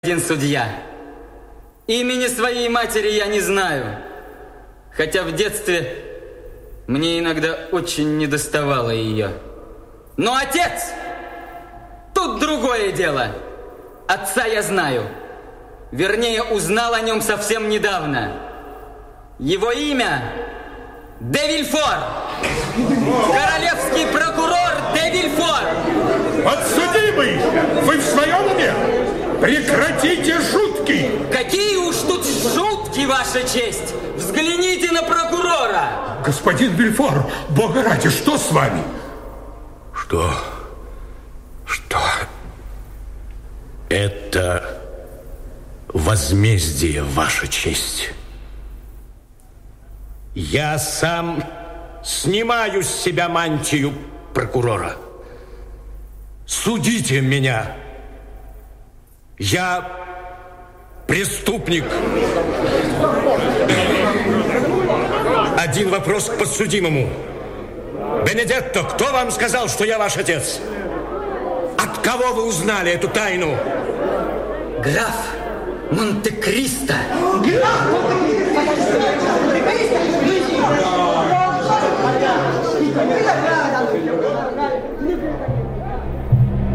Господин судья, имени своей матери я не знаю, хотя в детстве мне иногда очень недоставало ее. Но отец, тут другое дело. Отца я знаю, вернее, узнал о нем совсем недавно. Его имя де Вильфор, королевский прокурор де Вильфор. Подсудимый, вы в своем уме? Прекратите шутки! Какие уж тут шутки, Ваша честь! Взгляните на прокурора! Господин Вильфор, бога ради, что с вами? Что? Это возмездие, Ваша честь. Я сам снимаю с себя мантию прокурора. Судите меня. Я преступник. Один вопрос к подсудимому. Бенедетто, кто вам сказал, что я ваш отец? От кого вы узнали эту тайну? Граф Монте-Кристо.